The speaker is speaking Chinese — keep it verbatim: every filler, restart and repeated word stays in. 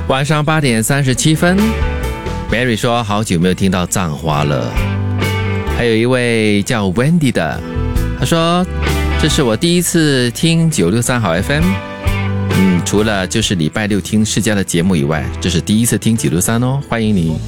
晚上八点三十七分 Mary 说好久没有听到葬花了。还有一位叫 Wendy 的，他说这是我第一次听九六三好 F M， 嗯，除了就是礼拜六听世家的节目以外，这是第一次听九六三哦，欢迎你。